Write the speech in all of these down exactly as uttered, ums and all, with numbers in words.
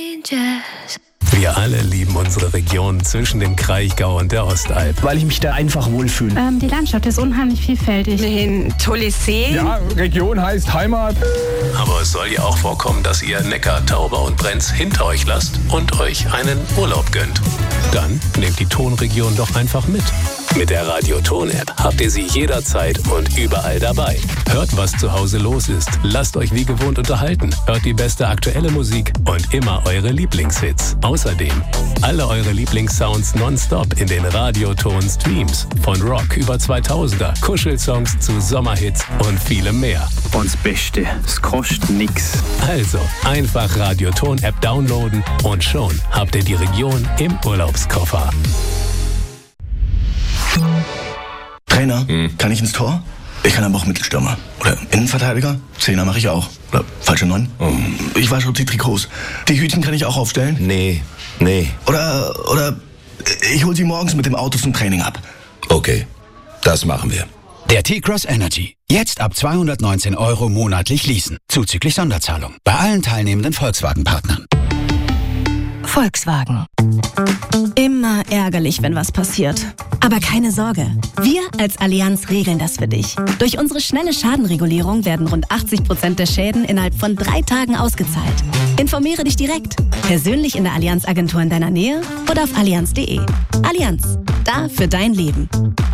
Wir alle lieben unsere Region zwischen dem Kraichgau und der Ostalb. Weil ich mich da einfach wohlfühle. Ähm, die Landschaft ist unheimlich vielfältig. Ein tolles See. Ja, Region heißt Heimat. Aber es soll ja auch vorkommen, dass ihr Neckar, Tauber und Brenz hinter euch lasst und euch einen Urlaub gönnt. Dann nehmt die Tonregion doch einfach mit. Mit der Radio-Ton-App habt ihr sie jederzeit und überall dabei. Hört, was zu Hause los ist. Lasst euch wie gewohnt unterhalten. Hört die beste aktuelle Musik und immer eure Lieblingshits. Außerdem alle eure Lieblingssounds nonstop in den Radio-Ton-Streams. Von Rock über zweitausender, Kuschelsongs zu Sommerhits und vielem mehr. Und das Beste, es kostet nix. Also einfach Radio-Ton-App downloaden und schon habt ihr die Region im Urlaubskoffer. Trainer, hm. kann ich ins Tor? Ich kann aber auch Mittelstürmer. Oder Innenverteidiger? Zehner mache ich auch. Oder falsche Neun? Oh. Ich wasche auch die Trikots. Die Hütchen kann ich auch aufstellen? Nee, nee. Oder, oder ich hole sie morgens mit dem Auto zum Training ab. Okay, das machen wir. Der T-Cross Energy. Jetzt ab zweihundertneunzehn Euro monatlich leasen. Zuzüglich Sonderzahlung. Bei allen teilnehmenden Volkswagen-Partnern. Volkswagen. Immer ärgerlich, wenn was passiert. Aber keine Sorge. Wir als Allianz regeln das für dich. Durch unsere schnelle Schadenregulierung werden rund achtzig Prozent der Schäden innerhalb von drei Tagen ausgezahlt. Informiere dich direkt. Persönlich in der Allianz-Agentur in deiner Nähe oder auf allianz punkt de. Allianz. Da für dein Leben.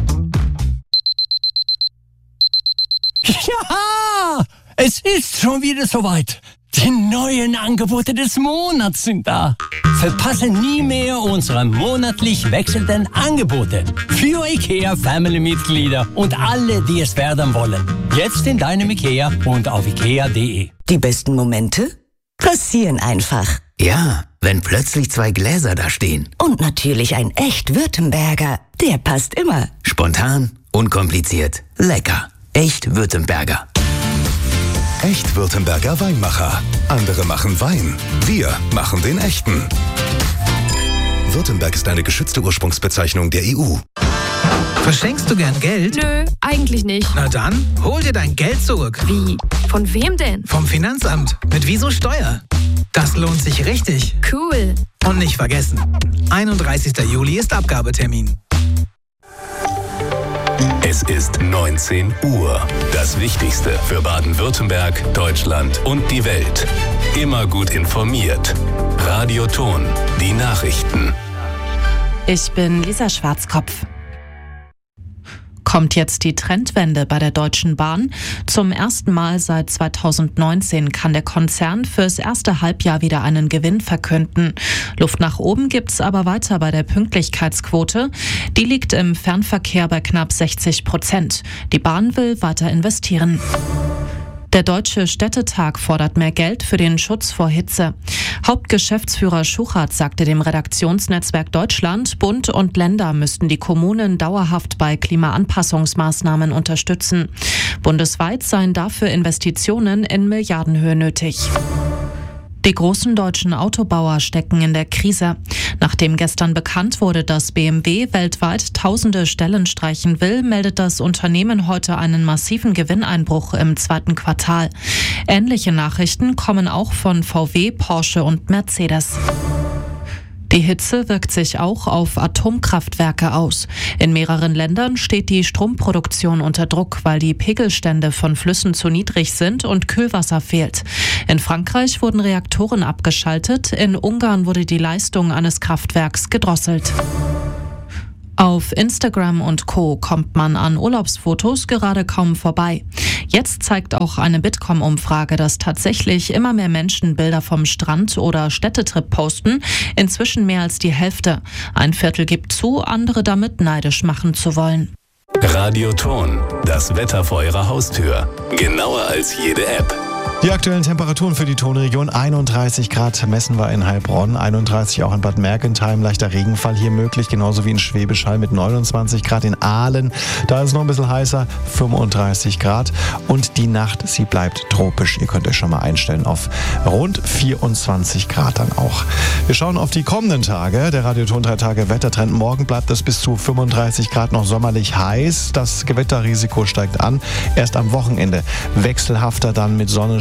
Ja! Es ist schon wieder soweit. Die neuen Angebote des Monats sind da. Verpasse nie mehr unsere monatlich wechselnden Angebote für IKEA Family-Mitglieder und alle, die es werden wollen. Jetzt in deinem IKEA und auf ikea punkt de. Die besten Momente passieren einfach. Ja, wenn plötzlich zwei Gläser da stehen. Und natürlich ein echt Württemberger. Der passt immer. Spontan, unkompliziert, lecker. Echt Württemberger. Echt Württemberger Weinmacher. Andere machen Wein. Wir machen den echten. Württemberg ist eine geschützte Ursprungsbezeichnung der E U. Verschenkst du gern Geld? Nö, eigentlich nicht. Na dann, hol dir dein Geld zurück. Wie? Von wem denn? Vom Finanzamt. Mit Wieso Steuer. Das lohnt sich richtig. Cool. Und nicht vergessen, einunddreißigster Juli ist Abgabetermin. Es ist neunzehn Uhr. Das Wichtigste für Baden-Württemberg, Deutschland und die Welt. Immer gut informiert. Radio Ton, die Nachrichten. Ich bin Lisa Schwarzkopf. Kommt jetzt die Trendwende bei der Deutschen Bahn? Zum ersten Mal seit zweitausendneunzehn kann der Konzern fürs erste Halbjahr wieder einen Gewinn verkünden. Luft nach oben gibt's aber weiter bei der Pünktlichkeitsquote. Die liegt im Fernverkehr bei knapp sechzig Prozent. Die Bahn will weiter investieren. Der Deutsche Städtetag fordert mehr Geld für den Schutz vor Hitze. Hauptgeschäftsführer Schuchert sagte dem Redaktionsnetzwerk Deutschland, Bund und Länder müssten die Kommunen dauerhaft bei Klimaanpassungsmaßnahmen unterstützen. Bundesweit seien dafür Investitionen in Milliardenhöhe nötig. Die großen deutschen Autobauer stecken in der Krise. Nachdem gestern bekannt wurde, dass B M W weltweit tausende Stellen streichen will, meldet das Unternehmen heute einen massiven Gewinneinbruch im zweiten Quartal. Ähnliche Nachrichten kommen auch von V W, Porsche und Mercedes. Die Hitze wirkt sich auch auf Atomkraftwerke aus. In mehreren Ländern steht die Stromproduktion unter Druck, weil die Pegelstände von Flüssen zu niedrig sind und Kühlwasser fehlt. In Frankreich wurden Reaktoren abgeschaltet, in Ungarn wurde die Leistung eines Kraftwerks gedrosselt. Auf Instagram und Co. kommt man an Urlaubsfotos gerade kaum vorbei. Jetzt zeigt auch eine Bitkom-Umfrage, dass tatsächlich immer mehr Menschen Bilder vom Strand oder Städtetrip posten. Inzwischen mehr als die Hälfte. Ein Viertel gibt zu, andere damit neidisch machen zu wollen. Radio Ton, das Wetter vor Ihrer Haustür. Genauer als jede App. Die aktuellen Temperaturen für die Tonregion: einunddreißig Grad messen wir in Heilbronn, einunddreißig auch in Bad Mergentheim, leichter Regenfall hier möglich, genauso wie in Schwäbisch Hall mit neunundzwanzig Grad, in Aalen, da ist es noch ein bisschen heißer, fünfunddreißig Grad, und die Nacht, sie bleibt tropisch, ihr könnt euch schon mal einstellen auf rund vierundzwanzig Grad dann auch. Wir schauen auf die kommenden Tage, der Radioton drei Tage Wettertrend: morgen bleibt es bis zu fünfunddreißig Grad noch sommerlich heiß, das Gewitterrisiko steigt an, erst am Wochenende wechselhafter dann mit Sonne,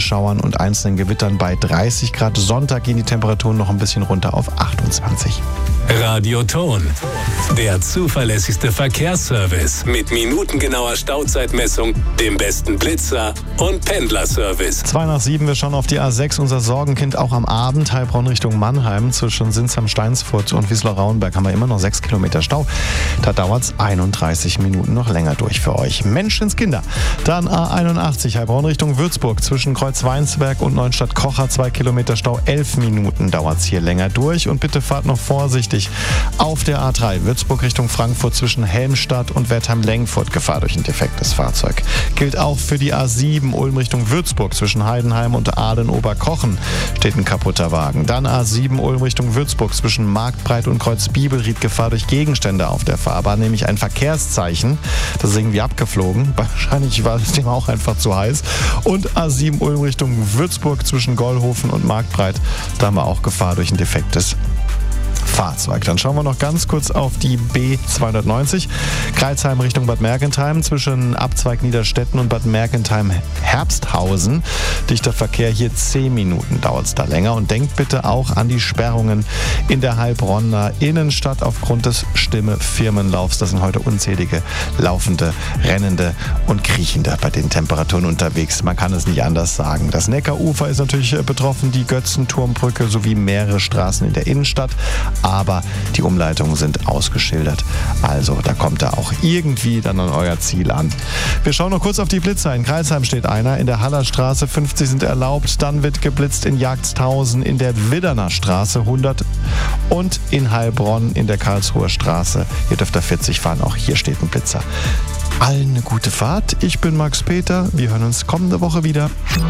Schauern und einzelnen Gewittern bei dreißig Grad. Sonntag gehen die Temperaturen noch ein bisschen runter auf achtundzwanzig. Radio Ton, der zuverlässigste Verkehrsservice mit minutengenauer Stauzeitmessung, dem besten Blitzer und Pendlerservice. Zwei nach sieben, wir schauen auf die A sechs, unser Sorgenkind auch am Abend, Heilbronn Richtung Mannheim, zwischen Sinsheim, Steinsfurt und Wiesler-Rauenberg haben wir immer noch sechs Kilometer Stau. Da dauert es einunddreißig Minuten noch länger durch für euch. Menschenskinder. Dann A einundachtzig, Heilbronn Richtung Würzburg, zwischen Kreuzweinsberg und Neustadt-Kocher, zwei Kilometer Stau, elf Minuten dauert es hier länger durch. Und bitte fahrt noch vorsichtig auf der A drei, Würzburg Richtung Frankfurt, zwischen Helmstadt und Wertheim-Lengfurt, Gefahr durch ein defektes Fahrzeug. Gilt auch für die A sieben, Ulm Richtung Würzburg, zwischen Heidenheim und Aalen-Oberkochen steht ein kaputter Wagen. Dann A sieben, Ulm Richtung Würzburg, zwischen Marktbreit und Kreuz-Bibelried, Gefahr durch Gegenstände auf der Fahrbahn, nämlich ein Verkehrszeichen. Das ist irgendwie abgeflogen. Wahrscheinlich war das Thema auch einfach zu heiß. Und A sieben, Ulm Richtung Würzburg, zwischen Gollhofen und Marktbreit, da haben wir auch Gefahr durch ein defektes Fahrzeug. Dann schauen wir noch ganz kurz auf die B zweihundertneunzig. Crailsheim Richtung Bad Mergentheim, zwischen Abzweig Niederstetten und Bad Mergentheim-Herbsthausen. Dichter Verkehr, hier zehn Minuten dauert es da länger. Und denkt bitte auch an die Sperrungen in der Heilbronner Innenstadt aufgrund des Stimme-Firmenlaufs. Das sind heute unzählige Laufende, Rennende und Kriechende bei den Temperaturen unterwegs. Man kann es nicht anders sagen. Das Neckarufer ist natürlich betroffen, die Götzenturmbrücke sowie mehrere Straßen in der Innenstadt. Aber die Umleitungen sind ausgeschildert. Also da kommt er auch irgendwie dann an euer Ziel an. Wir schauen noch kurz auf die Blitzer. In Crailsheim steht einer, in der Hallerstraße fünfzig sind erlaubt. Dann wird geblitzt in Jagdshausen, in der Widderner Straße hundert und in Heilbronn in der Karlsruher Straße. Hier dürft ihr vierzig fahren, auch hier steht ein Blitzer. Allen eine gute Fahrt. Ich bin Max Peter. Wir hören uns kommende Woche wieder.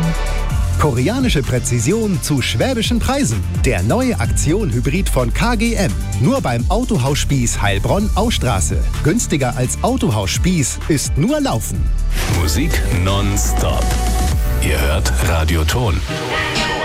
Koreanische Präzision zu schwäbischen Preisen. Der neue Aktion-Hybrid von K G M. Nur beim Autohaus Spieß Heilbronn-Austraße. Günstiger als Autohaus Spieß ist nur Laufen. Musik nonstop. Ihr hört Radio Ton.